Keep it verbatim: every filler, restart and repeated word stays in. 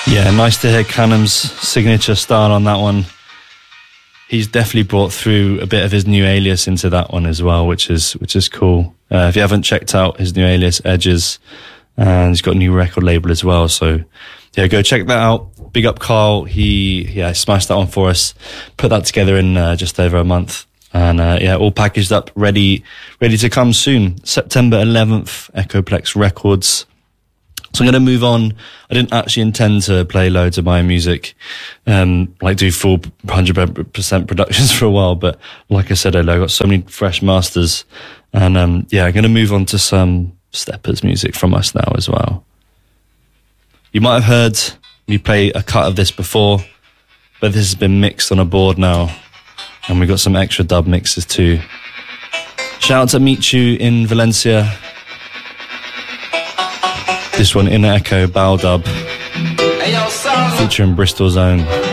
Yeah, nice to hear Canham's signature style on that one. He's definitely brought through a bit of his new alias into that one as well, which is which is cool. Uh, if you haven't checked out his new alias, Edges, and he's got a new record label as well. So yeah, go check that out. Big up Carl. He yeah smashed that one for us. Put that together in uh, just over a month, and uh, yeah, all packaged up, ready ready to come soon. September eleventh, Echoplex Records. So I'm going to move on. I didn't actually intend to play loads of my music, um, like do full one hundred percent productions for a while. But like I said earlier, I got so many fresh masters. And um, yeah, I'm going to move on to some Steppers music from us now as well. You might have heard me play a cut of this before, but this has been mixed on a board now. And we got some extra dub mixes too. Shout out to Michu in Valencia. This one, Inner Echo, Bow Dub, featuring Bristol Zone.